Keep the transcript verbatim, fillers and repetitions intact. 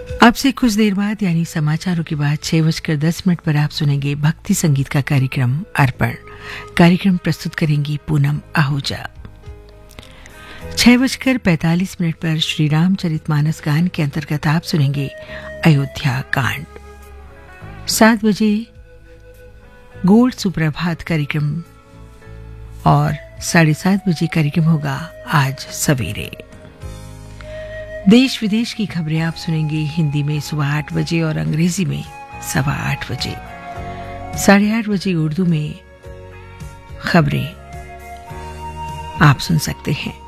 आपसे कुछ देर बाद यानी समाचारों के बाद छह बजकर दस मिनट पर आप सुनेंगे भक्ति संगीत का कार्यक्रम अर्पण। कार्यक्रम प्रस्तुत करेंगी पूनम आहूजा। छह बजकर पैंतालीस मिनट पर श्री रामचरितमानस गान के अंतर्गत आप सुनेंगे अयोध्या कांड। सात बजे गोल्ड सुप्रभात कार्यक्रम और साढ़े सात बजे कार्यक्रम होगा आज सवेरे। देश विदेश की खबरें आप सुनेंगे हिंदी में सुबह आठ बजे और अंग्रेजी में सवा आठ बजे। साढ़े आठ बजे उर्दू में खबरें आप सुन सकते हैं।